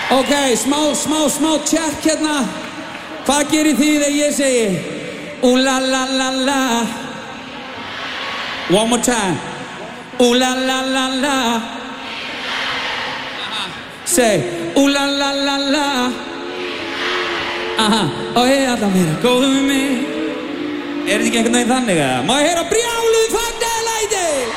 Ok, smá check hérna. Hvað gerir þið þegar ég segi Ooh la la la la? One more time. Ooh la la la la. Say ooh la la la la. Og allar mér góðu við mig. Er þetta ekki einhvern veginn þannig að má ég heyra brjála?